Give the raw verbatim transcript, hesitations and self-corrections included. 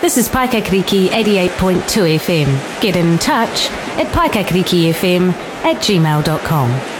This is Paikakriki eighty-eight point two F M. Get in touch at paikakrikifm at gmail dot com.